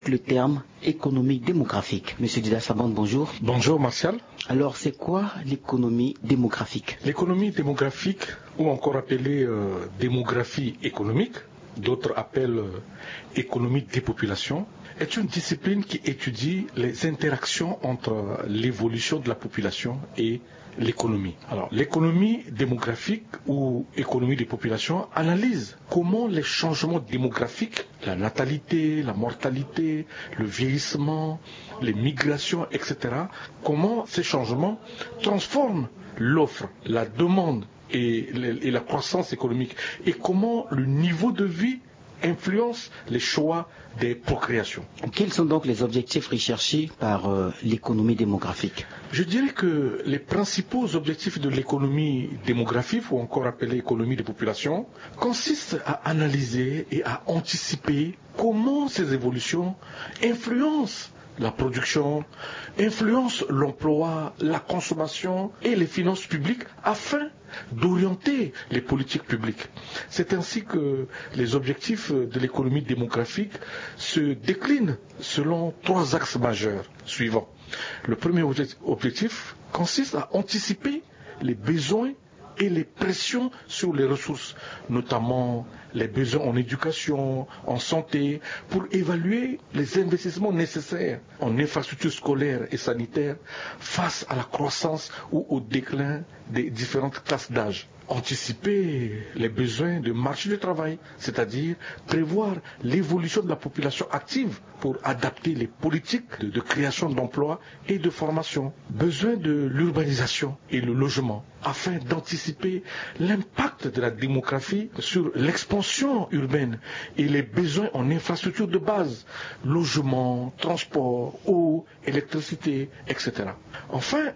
le terme économie démographique. Monsieur Dida-Sabon, bonjour. Bonjour Martial. Alors, c'est quoi l'économie démographique? L'économie démographique, ou encore appelée démographie économique, d'autres appellent économie des populations, est une discipline qui étudie les interactions entre l'évolution de la population et l'économie. Alors, l'économie démographique ou économie des populations analyse comment les changements démographiques, la natalité, la mortalité, le vieillissement, les migrations, etc., comment ces changements transforment l'offre, la demande et la croissance économique, et comment le niveau de vie influence les choix des procréations. Quels sont donc les objectifs recherchés par l'économie démographique? Je dirais que les principaux objectifs de l'économie démographique, ou encore appelée économie des populations, consistent à analyser et à anticiper comment ces évolutions influencent la production, influencent l'emploi, la consommation et les finances publiques afin d'orienter les politiques publiques. C'est ainsi que les objectifs de l'économie démographique se déclinent selon trois axes majeurs suivants. Le premier objectif consiste à anticiper les besoins et les pressions sur les ressources, notamment les besoins en éducation, en santé, pour évaluer les investissements nécessaires en infrastructures scolaires et sanitaires face à la croissance ou au déclin des différentes classes d'âge. Anticiper les besoins de marché du travail, c'est-à-dire prévoir l'évolution de la population active pour adapter les politiques de création d'emplois et de formation. Besoin de l'urbanisation et le logement, afin d'anticiper l'impact de la démographie sur l'expansion urbaine et les besoins en infrastructures de base, logement, transport, eau, électricité, etc. Enfin,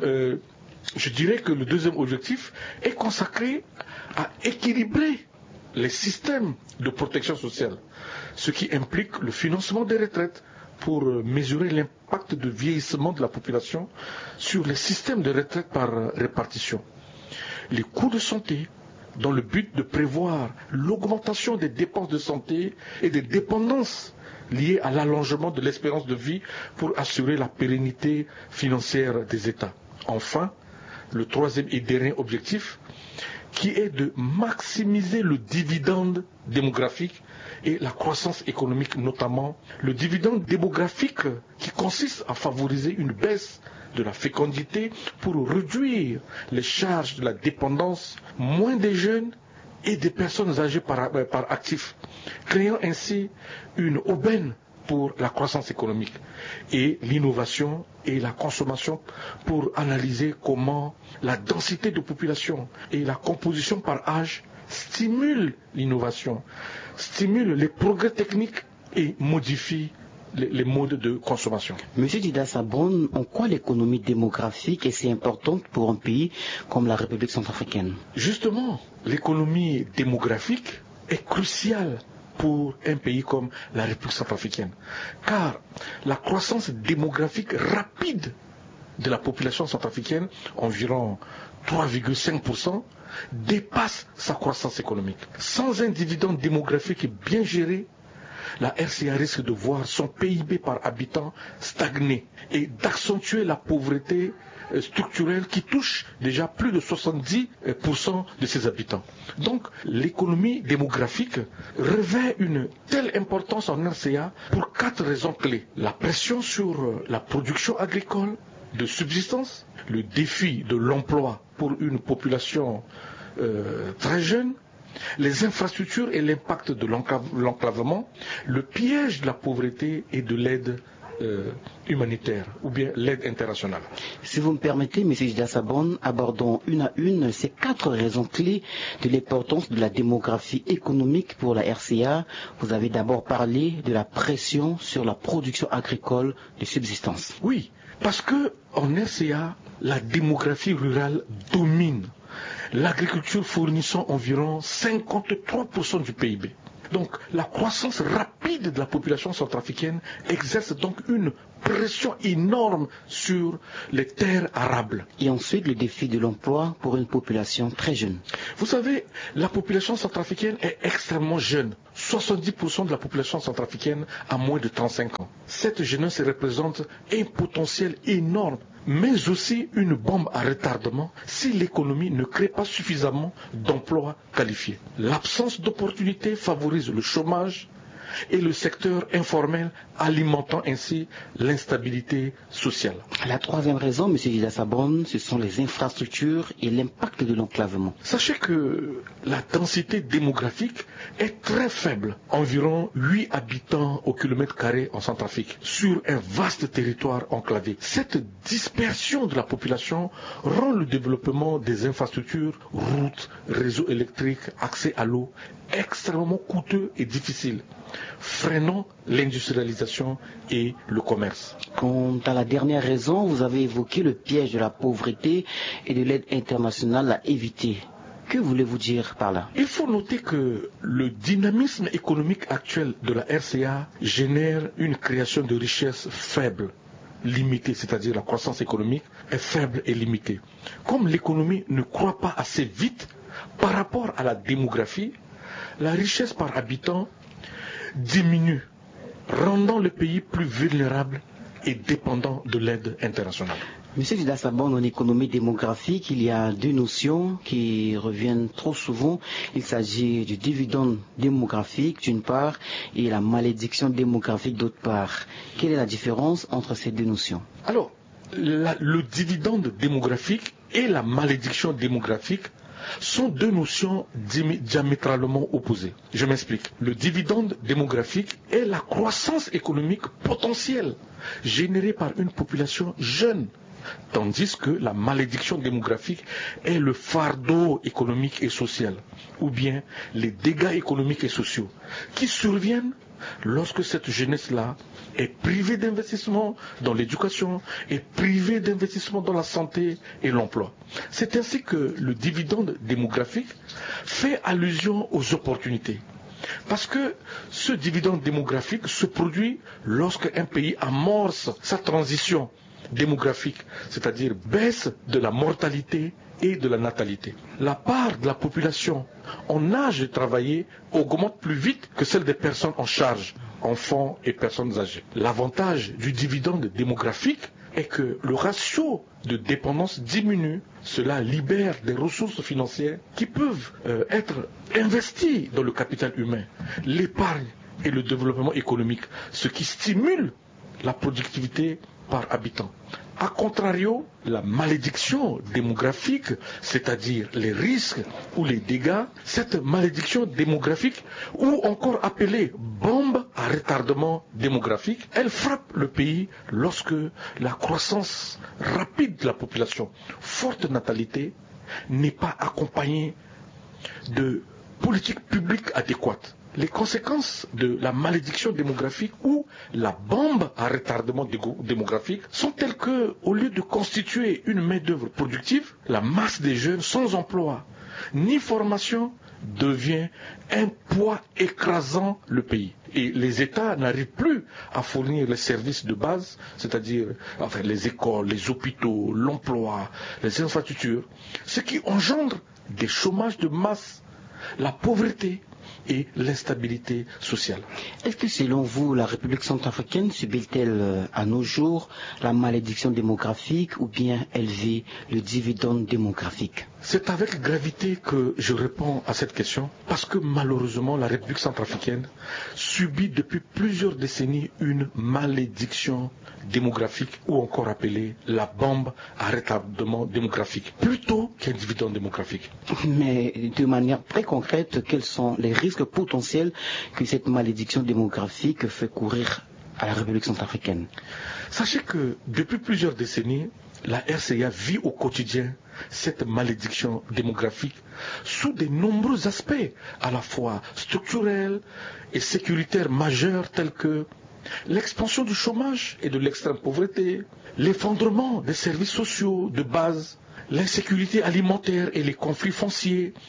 je dirais que le deuxième objectif est consacré à équilibrer les systèmes de protection sociale, ce qui implique le financement des retraites pour mesurer l'impact de vieillissement de la population sur les systèmes de retraite par répartition. Les coûts de santé, dans le but de prévoir l'augmentation des dépenses de santé et des dépendances liées à l'allongement de l'espérance de vie pour assurer la pérennité financière des États. Enfin, le troisième et dernier objectif, qui est de maximiser le dividende démographique et la croissance économique, notamment le dividende démographique qui consiste à favoriser une baisse de la fécondité pour réduire les charges de la dépendance, moins des jeunes et des personnes âgées par actif, créant ainsi une aubaine pour la croissance économique, et l'innovation et la consommation pour analyser comment la densité de population et la composition par âge stimulent l'innovation, stimulent les progrès techniques et modifient les modes de consommation. Monsieur Dida-Sabon, en quoi l'économie démographique est si importante pour un pays comme la République centrafricaine? Justement, l'économie démographique est cruciale pour un pays comme la République centrafricaine, car la croissance démographique rapide de la population centrafricaine, environ 3,5%, dépasse sa croissance économique. Sans un dividende démographique bien géré, la RCA risque de voir son PIB par habitant stagner et d'accentuer la pauvreté structurelle qui touche déjà plus de 70% de ses habitants. Donc l'économie démographique revêt une telle importance en RCA pour 4 raisons clés. La pression sur la production agricole de subsistance, le défi de l'emploi pour une population très jeune, les infrastructures et l'impact de l'enclavement, le piège de la pauvreté et de l'aide humanitaire ou bien l'aide internationale. Si vous me permettez, M. Dida-Sabon, abordons une à une ces 4 raisons clés de l'importance de la démographie économique pour la RCA. Vous avez d'abord parlé de la pression sur la production agricole de subsistance. Oui, parce que en RCA, la démographie rurale domine, l'agriculture fournissant environ 53% du PIB. Donc la croissance rapide rapide de la population centrafricaine exerce donc une pression énorme sur les terres arables. Et ensuite, le défi de l'emploi pour une population très jeune. Vous savez, la population centrafricaine est extrêmement jeune. 70% de la population centrafricaine a moins de 35 ans. Cette jeunesse représente un potentiel énorme, mais aussi une bombe à retardement si l'économie ne crée pas suffisamment d'emplois qualifiés. L'absence d'opportunités favorise le chômage et le secteur informel, alimentant ainsi l'instabilité sociale. La troisième raison, M. Dida Sabon, ce sont les infrastructures et l'impact de l'enclavement. Sachez que la densité démographique est très faible, environ 8 habitants au kilomètre carré en Centrafrique, sur un vaste territoire enclavé. Cette dispersion de la population rend le développement des infrastructures, routes, réseaux électriques, accès à l'eau, extrêmement coûteux et difficile, freinant l'industrialisation et le commerce. Quant à la dernière raison, vous avez évoqué le piège de la pauvreté et de l'aide internationale à éviter. Que voulez-vous dire par là? Il faut noter que le dynamisme économique actuel de la RCA génère une création de richesses faible, limitée, c'est-à-dire la croissance économique est faible et limitée. Comme l'économie ne croît pas assez vite par rapport à la démographie, la richesse par habitant diminue, rendant le pays plus vulnérable et dépendant de l'aide internationale. Monsieur Dida Sabon, en économie démographique, il y a deux notions qui reviennent trop souvent. Il s'agit du dividende démographique d'une part et la malédiction démographique d'autre part. Quelle est la différence entre ces deux notions? Alors, le dividende démographique et la malédiction démographique sont deux notions diamétralement opposées. Je m'explique. Le dividende démographique est la croissance économique potentielle générée par une population jeune, tandis que la malédiction démographique est le fardeau économique et social, ou bien les dégâts économiques et sociaux, qui surviennent lorsque cette jeunesse-là est privée d'investissement dans l'éducation, est privée d'investissement dans la santé et l'emploi. C'est ainsi que le dividende démographique fait allusion aux opportunités. Parce que ce dividende démographique se produit lorsque un pays amorce sa transition démographique, c'est-à-dire baisse de la mortalité et de la natalité. La part de la population en âge de travailler augmente plus vite que celle des personnes en charge, enfants et personnes âgées. L'avantage du dividende démographique est que le ratio de dépendance diminue. Cela libère des ressources financières qui peuvent être investies dans le capital humain, l'épargne et le développement économique, ce qui stimule la productivité par habitant. A contrario, la malédiction démographique, c'est-à-dire les risques ou les dégâts, cette malédiction démographique, ou encore appelée bombe à retardement démographique, elle frappe le pays lorsque la croissance rapide de la population, forte natalité, n'est pas accompagnée de politiques publiques adéquates. Les conséquences de la malédiction démographique ou la bombe à retardement démographique sont telles que, au lieu de constituer une main-d'œuvre productive, la masse des jeunes sans emploi ni formation devient un poids écrasant le pays. Et les États n'arrivent plus à fournir les services de base, c'est-à-dire les écoles, les hôpitaux, l'emploi, les infrastructures, ce qui engendre des chômages de masse, la pauvreté et l'instabilité sociale. Est-ce que selon vous, la République centrafricaine subit-elle à nos jours la malédiction démographique ou bien elle vit le dividende démographique? C'est avec gravité que je réponds à cette question parce que malheureusement la République centrafricaine subit depuis plusieurs décennies une malédiction démographique ou encore appelée la bombe à retardement démographique plutôt qu'un dividende démographique. Mais de manière très concrète, quels sont les risques potentiels que cette malédiction démographique fait courir à la République centrafricaine? Sachez que depuis plusieurs décennies, la RCA vit au quotidien cette malédiction démographique sous de nombreux aspects, à la fois structurels et sécuritaires majeurs tels que l'expansion du chômage et de l'extrême pauvreté, l'effondrement des services sociaux de base, l'insécurité alimentaire et les conflits fonciers,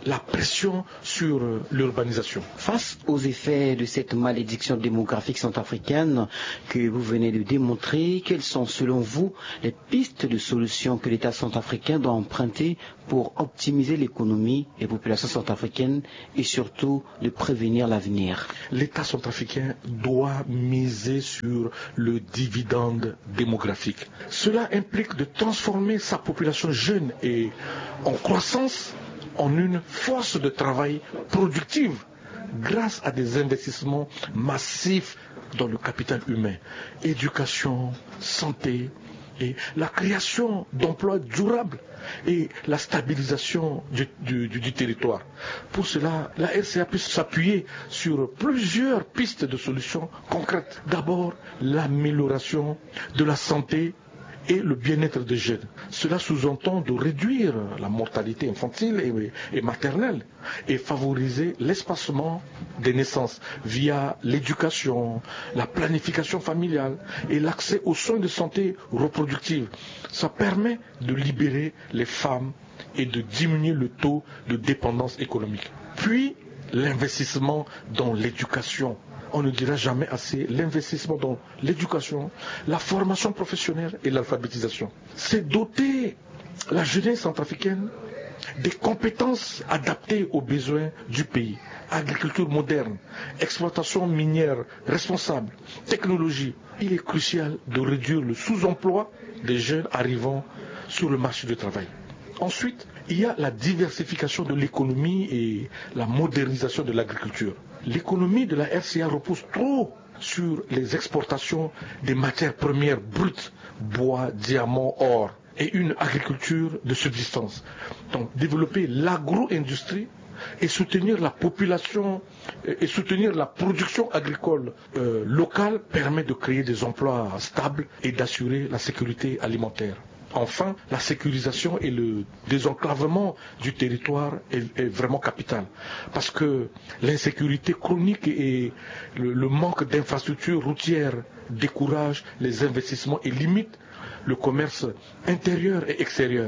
la pression sur l'urbanisation. Face aux effets de cette malédiction démographique centrafricaine que vous venez de démontrer, quelles sont selon vous les pistes de solutions que l'État centrafricain doit emprunter pour optimiser l'économie des populations centrafricaines et surtout de prévenir l'avenir? L'État centrafricain doit miser sur le dividende démographique. Cela implique de transformer sa population jeune et en croissance en une force de travail productive grâce à des investissements massifs dans le capital humain, éducation, santé et la création d'emplois durables et la stabilisation du territoire. Pour cela, la RCA peut s'appuyer sur plusieurs pistes de solutions concrètes. D'abord, l'amélioration de la santé et le bien-être des jeunes. Cela sous-entend de réduire la mortalité infantile et maternelle et favoriser l'espacement des naissances via l'éducation, la planification familiale et l'accès aux soins de santé reproductive. Ça permet de libérer les femmes et de diminuer le taux de dépendance économique. Puis, l'investissement dans l'éducation. On ne dira jamais assez, l'investissement dans l'éducation, la formation professionnelle et l'alphabétisation. C'est doter la jeunesse centrafricaine des compétences adaptées aux besoins du pays. Agriculture moderne, exploitation minière responsable, technologie. Il est crucial de réduire le sous-emploi des jeunes arrivant sur le marché du travail. Ensuite, il y a la diversification de l'économie et la modernisation de l'agriculture. L'économie de la RCA repose trop sur les exportations des matières premières brutes, bois, diamants, or, et une agriculture de subsistance. Donc, développer l'agro-industrie et soutenir la population et soutenir la production agricole locale permet de créer des emplois stables et d'assurer la sécurité alimentaire. Enfin, la sécurisation et le désenclavement du territoire est vraiment capital. Parce que l'insécurité chronique et le manque d'infrastructures routières découragent les investissements et limitent le commerce intérieur et extérieur.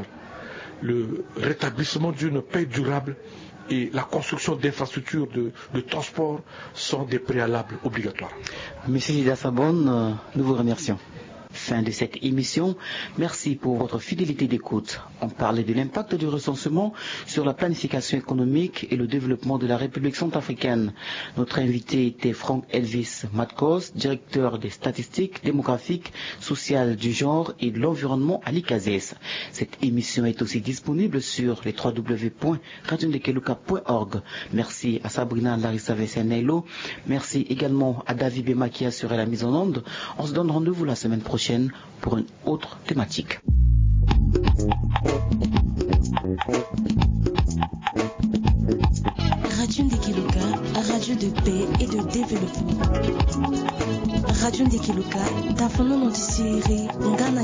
Le rétablissement d'une paix durable et la construction d'infrastructures de transport sont des préalables obligatoires. Monsieur Ida Sabon, nous vous remercions. Fin de cette émission. Merci pour votre fidélité d'écoute. On parlait de l'impact du recensement sur la planification économique et le développement de la République centrafricaine. Notre invité était Franck Elvis Matkos, directeur des statistiques démographiques, sociales du genre et de l'environnement à l'ICASES. Cette émission est aussi disponible sur les www.radiondekeluka.org. Merci à Sabrina Larissa Vessenelo. Merci également à David Bema qui assurait la mise en onde. On se donne rendez-vous la semaine prochaine pour une autre thématique. Radio Ndekeluka, radio de paix et de développement. Radio Ndekeluka, d'affaires non disérées,